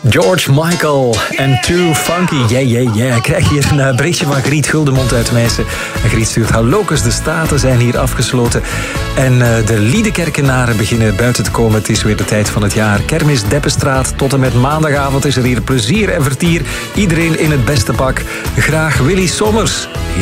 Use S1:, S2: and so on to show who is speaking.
S1: George Michael en Too Funky. Yeah. Ik krijg hier een berichtje van Griet Guldemond uit Meissen. En Griet stuurt: Hallokes, de Staten zijn hier afgesloten. En de Liedekerkenaren beginnen buiten te komen. Het is weer de tijd van het jaar. Kermis Deppenstraat. Tot en met maandagavond is er hier plezier en vertier. Iedereen in het beste pak. Graag Willy Sommers.